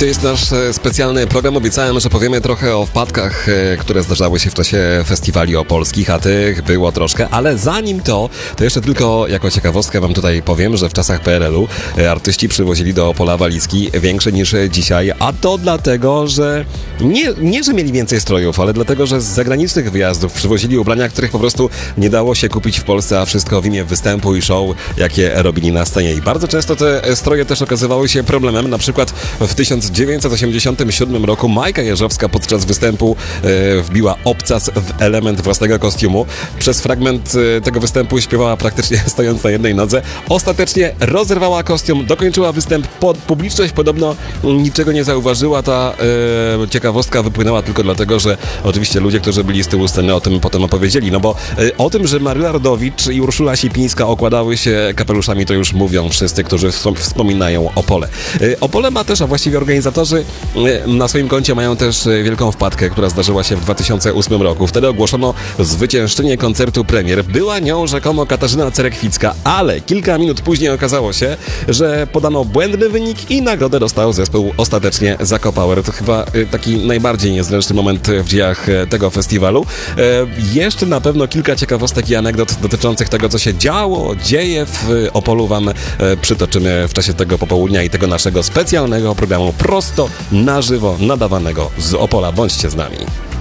To jest nasz specjalny program. Obiecałem, że powiemy trochę o wpadkach, które zdarzały się w czasie festiwali opolskich, a tych było troszkę, ale zanim to jeszcze tylko jako ciekawostkę wam tutaj powiem, że w czasach PRL-u artyści przywozili do Opola walizki większe niż dzisiaj, a to dlatego, że nie że mieli więcej strojów, ale dlatego, że z zagranicznych wyjazdów przywozili ubrania, których po prostu nie dało się kupić w Polsce, a wszystko w imię występu i show, jakie robili na scenie. I bardzo często te stroje też okazywały się problemem. Na przykład w 1987 roku Majka Jeżowska podczas występu wbiła obcas w element własnego kostiumu. Przez fragment tego występu śpiewała praktycznie stojąc na jednej nodze. Ostatecznie rozerwała kostium, dokończyła występ. Publiczność podobno niczego nie zauważyła. Ta ciekawostka wypłynęła tylko dlatego, że oczywiście ludzie, którzy byli z tyłu sceny, o tym potem opowiedzieli. No bo o tym, że Maryla Rodowicz i Urszula Sipińska okładały się kapeluszami, to już mówią wszyscy, którzy wspominają Opole. Opole ma też, a właściwie organizatorzy na swoim koncie mają też wielką wpadkę, która zdarzyła się w 2008 roku. Wtedy ogłoszono zwyciężczynię koncertu premier. Była nią rzekomo Katarzyna Cerekwicka, ale kilka minut później okazało się, że podano błędny wynik i nagrodę dostał zespół ostatecznie Zakopower. To chyba taki najbardziej niezręczny moment w dziejach tego festiwalu. Jeszcze na pewno kilka ciekawostek i anegdot dotyczących tego, co się dzieje w Opolu wam przytoczymy w czasie tego popołudnia i tego naszego specjalnego programu prosto na żywo nadawanego z Opola. Bądźcie z nami.